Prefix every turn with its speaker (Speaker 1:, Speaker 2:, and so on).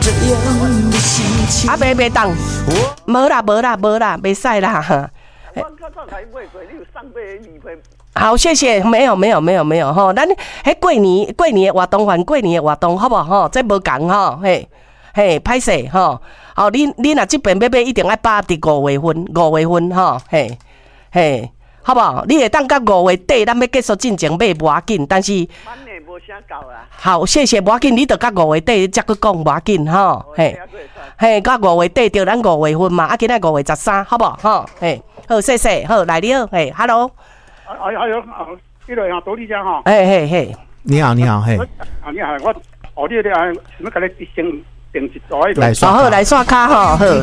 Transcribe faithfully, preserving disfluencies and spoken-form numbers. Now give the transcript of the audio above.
Speaker 1: 这样的心情。
Speaker 2: 啊，别别当，无啦无啦无啦，袂使啦。
Speaker 3: 我刚刚才买过，你有上辈礼品。
Speaker 2: 好，谢谢。没有没有没有没有吼，咱迄过年过年的活动还过年的活动，好不好？吼，这无共吼，嘿嘿，歹势吼。哦，你你若这边要买，一定要把伫五月份，五月份吼，嘿嘿。好不好？你会当到五月底，咱要结束进前买无要紧，但是
Speaker 3: 满年无啥搞啦。
Speaker 2: 好，谢谢无要紧，你着到五月底才去讲无要紧吼，嘿，嘿，到五月底着咱五月份嘛，啊，今仔五月十三，好不好？吼，嘿，好，谢谢，好，来你好，嘿 ，hello，
Speaker 4: 啊，还有啊，这个啊，多利家哈，
Speaker 2: 嘿嘿嘿，
Speaker 5: 你好，你好，嘿，
Speaker 4: 啊，你好，我哦，你咧，什么给你先定一组
Speaker 2: 来刷，好，来刷卡吼，好，